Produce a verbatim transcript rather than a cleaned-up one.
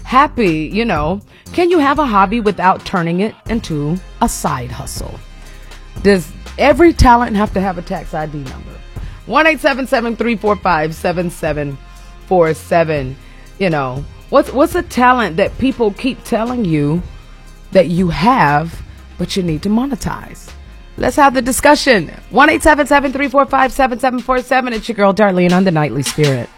happy, you know, can you have a hobby without turning it into a side hustle? Does every talent have to have a tax I D number? one eight seven seven, three four five, seven seven four seven. You know, what's what's a talent that people keep telling you that you have, but you need to monetize? Let's have the discussion. one eight seven seven, three four five, seven seven four seven. It's your girl Darlene on the Nightly Spirit.